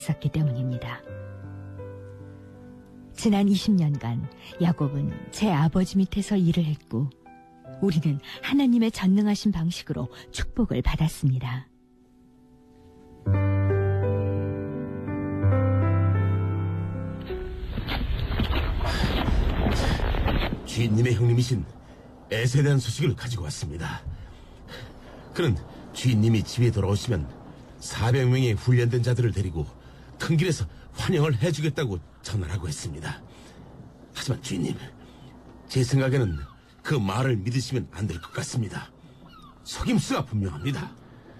있었기 때문입니다. 지난 20년간 야곱은 제 아버지 밑에서 일을 했고 우리는 하나님의 전능하신 방식으로 축복을 받았습니다. 주인님의 형님이신 에서에 대한 소식을 가지고 왔습니다. 그는 주인님이 집에 돌아오시면 400명의 훈련된 자들을 데리고 큰 길에서 환영을 해주겠다고 전하라고 했습니다. 하지만 주인님, 제 생각에는 그 말을 믿으시면 안 될 것 같습니다. 속임수가 분명합니다.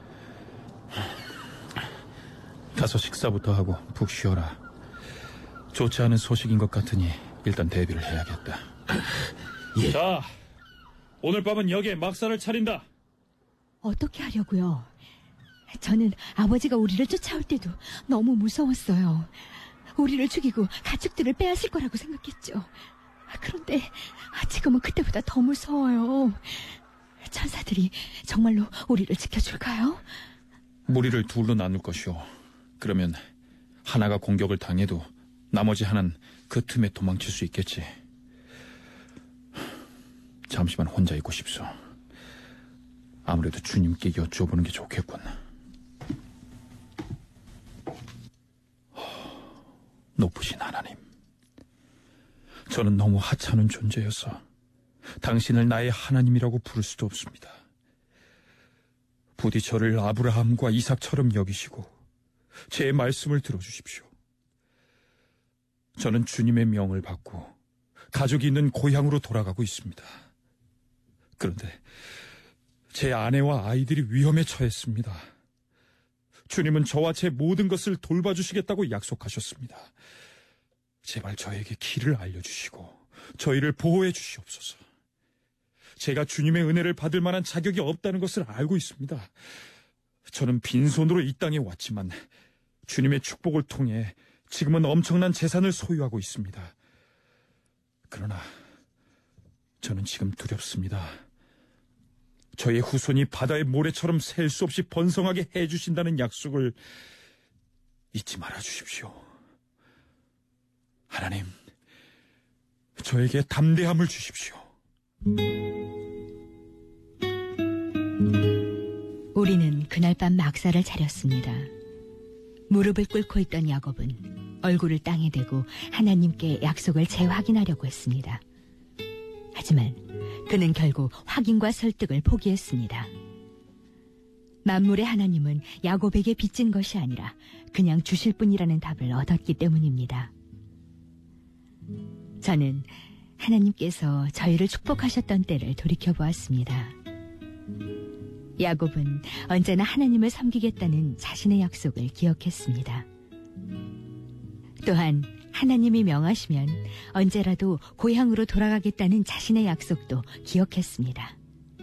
가서 식사부터 하고 푹 쉬어라. 좋지 않은 소식인 것 같으니 일단 대비를 해야겠다. 예. 자, 오늘 밤은 여기에 막사를 차린다. 어떻게 하려고요? 저는 아버지가 우리를 쫓아올 때도 너무 무서웠어요. 우리를 죽이고 가축들을 빼앗을 거라고 생각했죠. 그런데 지금은 그때보다 더 무서워요. 천사들이 정말로 우리를 지켜줄까요? 무리를 둘로 나눌 것이오. 그러면 하나가 공격을 당해도 나머지 하나는 그 틈에 도망칠 수 있겠지. 잠시만 혼자 있고 싶소. 아무래도 주님께 여쭤보는 게 좋겠군. 높으신 하나님, 저는 너무 하찮은 존재여서 당신을 나의 하나님이라고 부를 수도 없습니다. 부디 저를 아브라함과 이삭처럼 여기시고 제 말씀을 들어주십시오. 저는 주님의 명을 받고 가족이 있는 고향으로 돌아가고 있습니다. 그런데 제 아내와 아이들이 위험에 처했습니다. 주님은 저와 제 모든 것을 돌봐주시겠다고 약속하셨습니다. 제발 저에게 길을 알려주시고 저희를 보호해 주시옵소서. 제가 주님의 은혜를 받을 만한 자격이 없다는 것을 알고 있습니다. 저는 빈손으로 이 땅에 왔지만 주님의 축복을 통해 지금은 엄청난 재산을 소유하고 있습니다. 그러나 저는 지금 두렵습니다. 저의 후손이 바다의 모래처럼 셀 수 없이 번성하게 해주신다는 약속을 잊지 말아 주십시오. 하나님, 저에게 담대함을 주십시오. 우리는 그날 밤 막사를 차렸습니다. 무릎을 꿇고 있던 야곱은 얼굴을 땅에 대고 하나님께 약속을 재확인하려고 했습니다. 하지만 그는 결국 확인과 설득을 포기했습니다. 만물의 하나님은 야곱에게 빚진 것이 아니라 그냥 주실 뿐이라는 답을 얻었기 때문입니다. 저는 하나님께서 저희를 축복하셨던 때를 돌이켜보았습니다. 야곱은 언제나 하나님을 섬기겠다는 자신의 약속을 기억했습니다. 또한 하나님이 명하시면 언제라도 고향으로 돌아가겠다는 자신의 약속도 기억했습니다.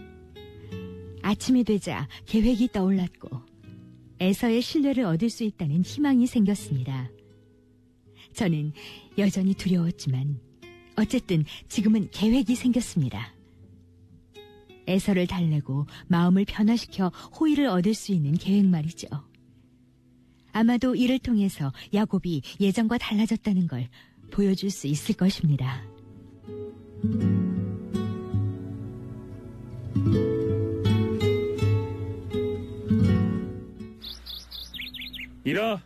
아침이 되자 계획이 떠올랐고 에서의 신뢰를 얻을 수 있다는 희망이 생겼습니다. 저는 여전히 두려웠지만 어쨌든 지금은 계획이 생겼습니다. 에서를 달래고 마음을 변화시켜 호의를 얻을 수 있는 계획 말이죠. 아마도 이를 통해서 야곱이 예전과 달라졌다는 걸 보여줄 수 있을 것입니다. 이라!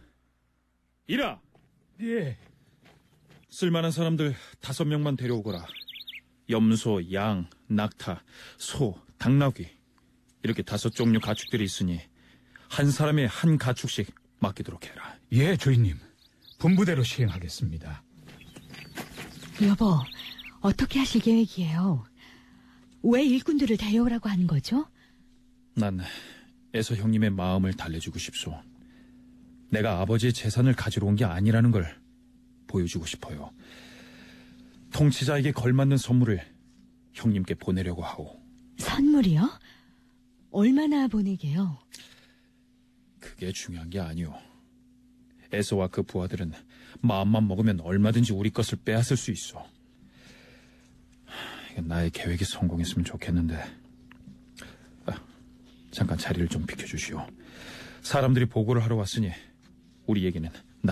예. 쓸만한 사람들 5명만 데려오거라. 염소, 양, 낙타, 소, 당나귀 이렇게 5종류 가축들이 있으니 한 사람의 한 가축씩 맡기도록 해라. 예, 주인님. 분부대로 시행하겠습니다. 여보, 어떻게 하실 계획이에요? 왜 일꾼들을 데려오라고 하는 거죠? 난 에서 형님의 마음을 달래주고 싶소. 내가 아버지의 재산을 가지러 온 게 아니라는 걸 보여주고 싶어요. 통치자에게 걸맞는 선물을 형님께 보내려고 하오. 선물이요? 얼마나 보내게요? 그게 중요한 게 아니오. 에서와 그 부하들은 마음만 먹으면 얼마든지 우리 것을 빼앗을 수 있어. 이건 나의 계획이 성공했으면 좋겠는데. 잠깐 자리를 좀 비켜주시오. 사람들이 보고를 하러 왔으니 우리 얘기는